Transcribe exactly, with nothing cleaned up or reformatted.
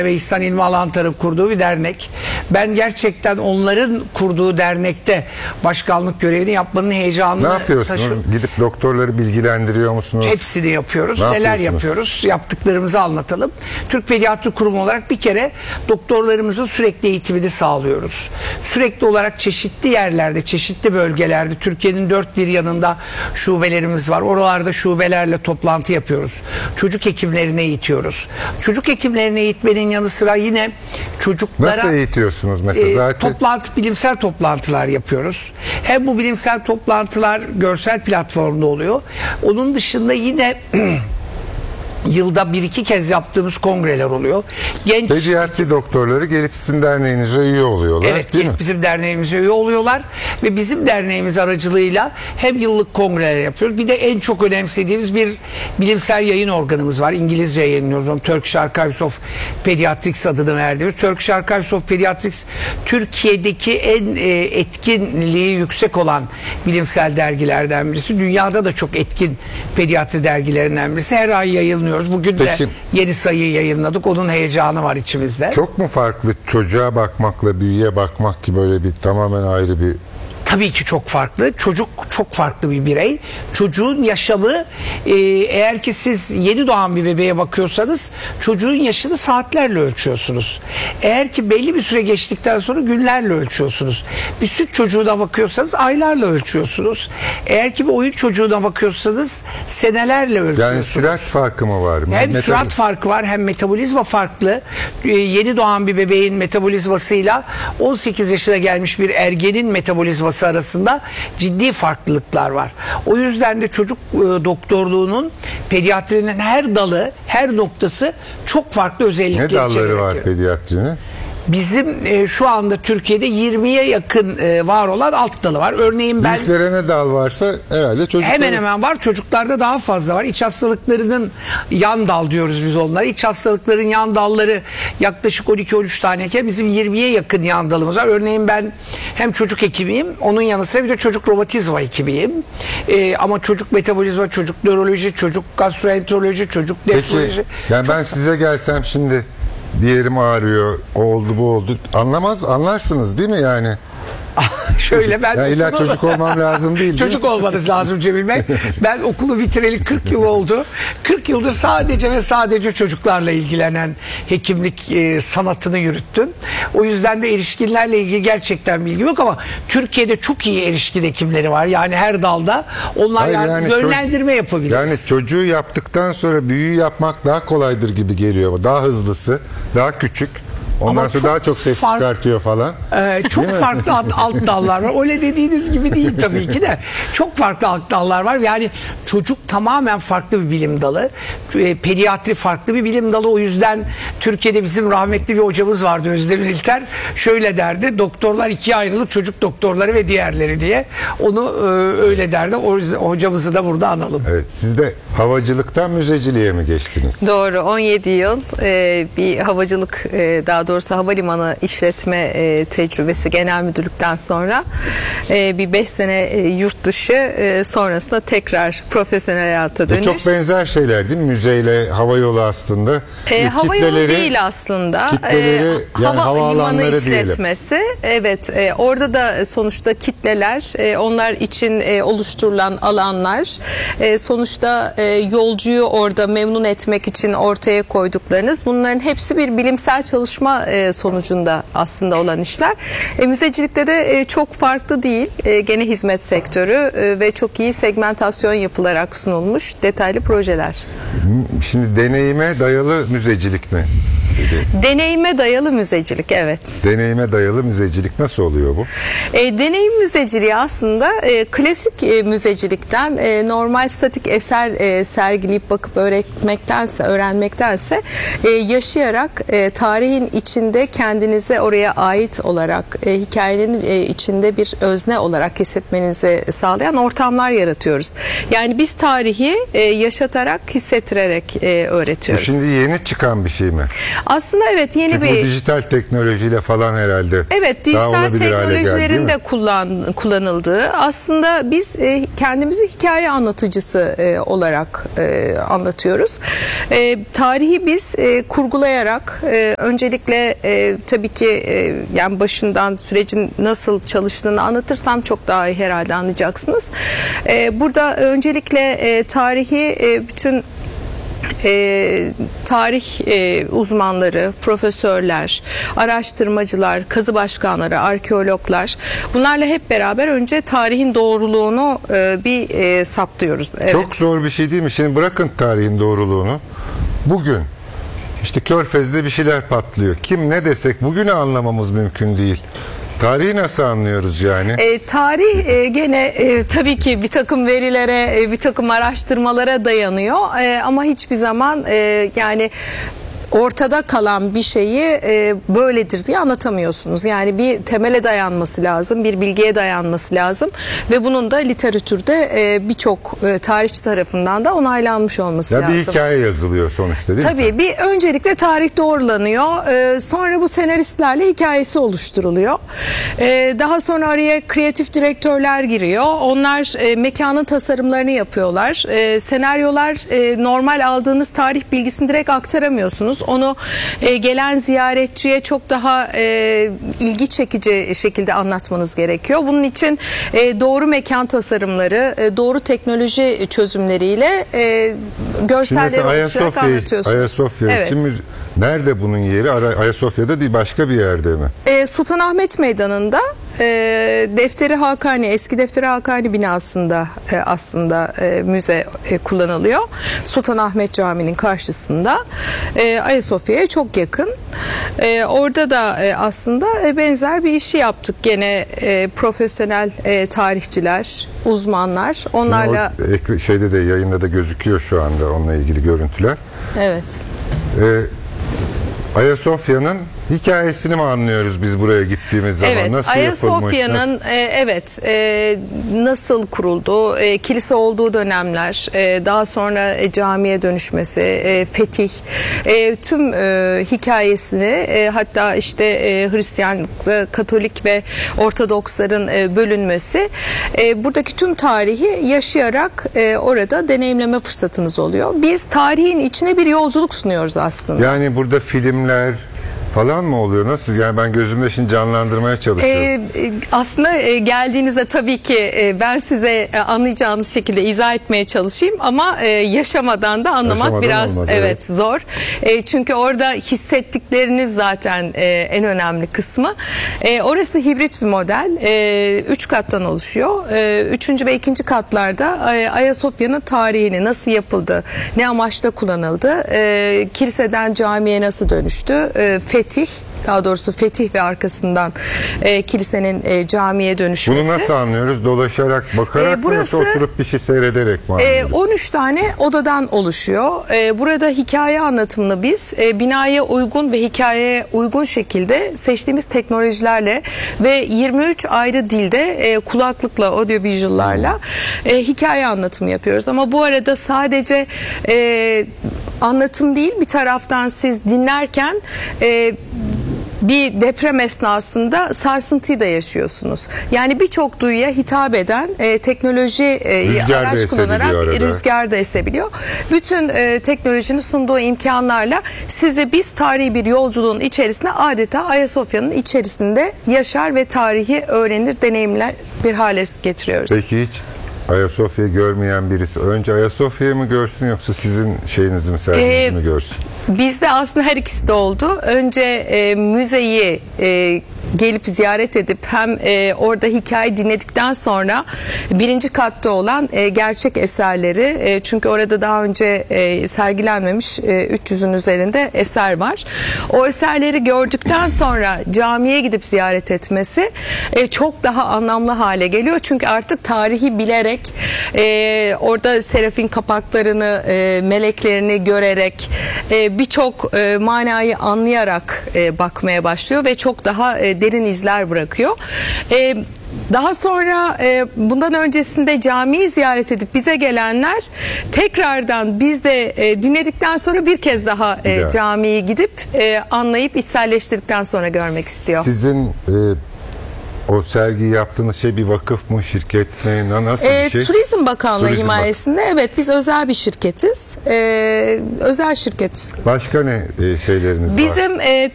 ve İhsan İlmi Alantar'ın kurduğu bir dernek. Ben gerçekten onların kurduğu dernekte başkanlık görevini yapmanın heyecanını Ne yapıyorsunuz? taşıyorum. Gidip doktorları bilgilendiriyor musunuz? Hepsini yapıyoruz. Ne Neler yapıyorsunuz? yapıyoruz? Yaptıklarımızı anlatalım. Türk Pediatri Kurumu olarak bir kere doktorlarımızın sürekli eğitimini sağlıyoruz. Sürekli olarak çeşitli yerlerde, çeşitli bölgelerde, Türkiye'nin dört bir yanında şubelerimiz var. Oralarda şubelerle toplantı yapıyoruz. Çocuk hekimlerini eğitiyoruz. Çocuk hekimlerini eğitmenin yanı sıra yine çocuklara... Nasıl eğitiyorsunuz mesela? E, Zaten... toplantı, bilimsel toplantılar yapıyoruz. Hem bu bilimsel toplantılar görsel platformda oluyor. Onun dışında yine yılda bir iki kez yaptığımız kongreler oluyor. Genç Pediatri doktorları gelip sizin derneğinize üye oluyorlar, Evet, değil mi? bizim derneğimize üye oluyorlar ve bizim derneğimiz aracılığıyla hem yıllık kongreler yapıyoruz. Bir de en çok önemsediğimiz bir bilimsel yayın organımız var. İngilizce yayınlıyoruz onu. Turkish Archives of Pediatrics adını verdiğimiz. Turkish Archives of Pediatrics Türkiye'deki en e, etkinliği yüksek olan bilimsel dergilerden birisi. Dünyada da çok etkin pediatri dergilerinden birisi. Her ay yayınlıyoruz. Bugün Peki, de yeni sayıyı yayınladık. Onun heyecanı var içimizde. Çok mu farklı çocuğa bakmakla büyüye bakmak ki böyle bir tamamen ayrı bir... Tabii ki çok farklı. Çocuk çok farklı bir birey. Çocuğun yaşamı e, eğer ki siz yeni doğan bir bebeğe bakıyorsanız çocuğun yaşını saatlerle ölçüyorsunuz. Eğer ki belli bir süre geçtikten sonra günlerle ölçüyorsunuz. Bir süt çocuğuna bakıyorsanız aylarla ölçüyorsunuz. Eğer ki bir oyun çocuğuna bakıyorsanız senelerle ölçüyorsunuz. Yani sürat farkı mı var? Hem Metal... sürat farkı var hem metabolizma farklı. Ee, yeni doğan bir bebeğin metabolizmasıyla on sekiz yaşına gelmiş bir ergenin metabolizması arasında ciddi farklılıklar var. O yüzden de çocuk e, doktorluğunun pediatrinin her dalı, her noktası çok farklı özellikler Ne dalları var içeriyor. pediatrinin? Bizim e, şu anda Türkiye'de yirmiye yakın e, var olan alt dalı var. Örneğin ben... Büyüklere ne dal varsa herhalde çocuklara... Hemen hemen var. Çocuklarda daha fazla var. İç hastalıklarının yan dal diyoruz biz onlara. İç hastalıkların yan dalları yaklaşık on iki on üç taneyken bizim yirmiye yakın yan dalımız var. Örneğin ben hem çocuk hekimiyim. Onun yanı sıra bir de çocuk romatizma hekimiyim. Ee, ama çocuk metabolizma, çocuk nöroloji, çocuk gastroenteroloji, çocuk nefroloji. Peki yani ben size gelsem şimdi bir yerim ağrıyor, o oldu bu oldu. Anlamaz, anlarsınız değil mi yani? Şöyle ben ya illa okulu... çocuk olmam lazım değil. Çocuk değil olmanız lazım Cemil Bey. Ben okulu bitireli kırk yıl oldu. kırk yıldır sadece ve sadece çocuklarla ilgilenen hekimlik e, sanatını yürüttüm. O yüzden de erişkinlerle ilgili gerçekten bilgim yok ama Türkiye'de çok iyi erişkin hekimleri var. Yani her dalda onlar Hayır, yani yani yönlendirme yapabiliriz. Yani çocuğu yaptıktan sonra büyüğü yapmak daha kolaydır gibi geliyor. Daha hızlısı, daha küçük. Ondan Ama sonra çok daha çok ses fark- çıkartıyor falan. Ee, çok farklı alt, alt dallar var. Öyle dediğiniz gibi değil tabii ki de. Çok farklı alt dallar var. Yani çocuk tamamen farklı bir bilim dalı. E, pediatri farklı bir bilim dalı. O yüzden Türkiye'de bizim rahmetli bir hocamız vardı, Özdemir İlter. Şöyle derdi. Doktorlar ikiye ayrılır. Çocuk doktorları ve diğerleri diye. Onu e, öyle derdi. O yüzden hocamızı da burada analım. Evet, siz de havacılıktan müzeciliğe mi geçtiniz? Doğru, on yedi yıl e, bir havacılık, e, daha doğrusu havalimanı işletme e, tecrübesi genel müdürlükten sonra e, bir beş sene e, yurt dışı, e, sonrasında tekrar profesyonel hayata dönüş. E çok benzer şeyler değil mi? Müzeyle havayolu aslında. E, E, havayolu değil aslında. Kitleleri, E, yani hava havaalanları limanı diyelim. işletmesi. Evet, e, orada da sonuçta kitleler, e, onlar için e, oluşturulan alanlar, e, sonuçta e, yolcuyu orada memnun etmek için ortaya koyduklarınız, bunların hepsi bir bilimsel çalışma e, sonucunda aslında olan işler. E, müzecilikte de e, çok farklı değil. E, gene hizmet sektörü e, ve çok iyi segmentasyon yapılarak sunulmuş detaylı projeler. Şimdi deneyime dayalı müzecilik mi? Deneyime dayalı müzecilik, evet. Deneyime dayalı müzecilik nasıl oluyor bu? E, deneyim müzeciliği aslında e, klasik e, müzecilikten, e, normal statik eser e, sergileyip bakıp öğretmektense, öğrenmektense e, yaşayarak e, tarihin içinde kendinize oraya ait olarak, e, hikayenin e, içinde bir özne olarak hissetmenizi sağlayan ortamlar yaratıyoruz. Yani biz tarihi e, yaşatarak, hissettirerek e, öğretiyoruz. Bu şimdi yeni çıkan bir şey mi? Aslında evet yeni Çünkü bir... bu dijital teknolojiyle falan herhalde. Evet, daha dijital olabilir hale geldi, değil teknolojilerin mi? de kullan, kullanıldığı, aslında biz e, kendimizi hikaye anlatıcısı e, olarak e, anlatıyoruz. E, tarihi biz e, kurgulayarak e, öncelikle e, tabii ki e, yani başından sürecin nasıl çalıştığını anlatırsam çok daha iyi herhalde anlayacaksınız. E, burada öncelikle e, tarihi e, bütün E, tarih e, uzmanları, profesörler, araştırmacılar, kazı başkanları, arkeologlar, bunlarla hep beraber önce tarihin doğruluğunu e, bir e, saptıyoruz. Evet. Çok zor bir şey değil mi? Şimdi bırakın tarihin doğruluğunu. Bugün işte Körfez'de bir şeyler patlıyor. Kim ne desek bugünü anlamamız mümkün değil. Tarihi nasıl anlıyoruz yani? E, tarih e, gene e, tabii ki bir takım verilere, e, bir takım araştırmalara dayanıyor. E, ama hiçbir zaman e, yani ortada kalan bir şeyi e, böyledir diye anlatamıyorsunuz. Yani bir temele dayanması lazım, bir bilgiye dayanması lazım ve bunun da literatürde e, birçok e, tarihçi tarafından da onaylanmış olması Ya lazım. bir hikaye yazılıyor sonuçta, değil Tabii, mi? Tabii bir öncelikle tarih doğrulanıyor. Ee, sonra bu senaristlerle hikayesi oluşturuluyor. Ee, daha sonra araya kreatif direktörler giriyor. Onlar e, mekanın tasarımlarını yapıyorlar. E, senaryolar e, normal aldığınız tarih bilgisini direkt aktaramıyorsunuz. Onu e, gelen ziyaretçiye çok daha e, ilgi çekici şekilde anlatmanız gerekiyor. Bunun için e, doğru mekan tasarımları, e, doğru teknoloji çözümleriyle e, görseller oluşturarak anlatıyorsunuz. Ayasofya Evet. kim müze- nerede bunun yeri? Ara- Ayasofya'da değil, başka bir yerde mi? E, Sultanahmet Meydanı'nda e, Defteri Hakani, eski Defteri Hakani binasında e, aslında e, müze e, kullanılıyor. Sultanahmet Camii'nin karşısında. E, Ayasofya'ya çok yakın. E, orada da e, aslında e, benzer bir işi yaptık. Gene e, profesyonel e, tarihçiler, uzmanlar. Onlarla... O ekra- şeyde de, yayında da gözüküyor şu anda onunla ilgili görüntüler. Evet. Ee, Ayasofya'nın hikayesini mi anlıyoruz biz buraya gittiğimiz zaman? Evet, Nasıl yapılmış? Ayasofya'nın e, evet e, nasıl kurulduğu, e, kilise olduğu dönemler, e, daha sonra e, camiye dönüşmesi, e, fetih, e, tüm e, hikayesini e, hatta işte e, Hristiyanlıkta Katolik ve Ortodoksların e, bölünmesi, e, buradaki tüm tarihi yaşayarak e, orada deneyimleme fırsatınız oluyor. Biz tarihin içine bir yolculuk sunuyoruz aslında. Yani burada filmler falan mı oluyor? Nasıl? Yani ben gözümde şimdi canlandırmaya çalışıyorum. Ee, e, aslında e, geldiğinizde tabii ki e, ben size e, anlayacağınız şekilde izah etmeye çalışayım ama e, yaşamadan da anlamak Yaşamadan biraz olmaz, evet, evet. zor. E, çünkü orada hissettikleriniz zaten e, en önemli kısmı. E, orası hibrit bir model. E, üç kattan oluşuyor. E, üçüncü ve ikinci katlarda e, Ayasofya'nın tarihini nasıl yapıldı, ne amaçla kullanıldı, e, kiliseden camiye nasıl dönüştü, e, fetih, daha doğrusu fetih ve arkasından e, kilisenin e, camiye dönüşmesi. Bunu nasıl anlıyoruz? Dolaşarak, bakarak Ee, burası- mı, yoksa oturup bir şey seyrederek mi E, anlıyoruz? on üç tane odadan oluşuyor. E, burada hikaye anlatımını biz e, binaya uygun ve hikayeye uygun şekilde seçtiğimiz teknolojilerle ve yirmi üç ayrı dilde e, kulaklıkla, audiovisual'larla e, hikaye anlatımı yapıyoruz. Ama bu arada sadece e, anlatım değil, bir taraftan siz dinlerken e, bir deprem esnasında sarsıntıyı da yaşıyorsunuz. Yani birçok duyuya hitap eden e, teknoloji e, Rüzgar da araç esebiliyor kullanarak arada. e, rüzgar da esebiliyor. Bütün e, teknolojinin sunduğu imkanlarla sizi biz tarihi bir yolculuğun içerisinde adeta Ayasofya'nın içerisinde yaşar ve tarihi öğrenir, deneyimler bir hale getiriyoruz. Peki hiç Ayasofya'yı görmeyen birisi önce Ayasofya'yı mı görsün, yoksa sizin şeyinizi mi, serginizi Ee, mi görsün? Bizde aslında her ikisi de oldu. Önce e, müzeyi e, gelip ziyaret edip hem e, orada hikaye dinledikten sonra birinci katta olan e, gerçek eserleri, e, çünkü orada daha önce e, sergilenmemiş e, üç yüzün üzerinde eser var. O eserleri gördükten sonra camiye gidip ziyaret etmesi e, çok daha anlamlı hale geliyor. Çünkü artık tarihi bilerek e, orada serafin kapaklarını, e, meleklerini görerek e, birçok e, manayı anlayarak e, bakmaya başlıyor ve çok daha e, derin izler bırakıyor. E, Daha sonra e, bundan öncesinde camiyi ziyaret edip bize gelenler tekrardan biz de e, dinledikten sonra bir kez daha e, Ya. camiyi gidip e, anlayıp içselleştirdikten sonra görmek istiyor. Sizin e, o sergiyi yaptığınız şey bir vakıf mı, şirket mi, na- nasıl E, bir şey? Turizm Bakanlığı Turizm Bak- himayesinde, evet, biz özel bir şirketiz. E, özel şirket. Başka ne e, şeyleriniz var? Bizim e,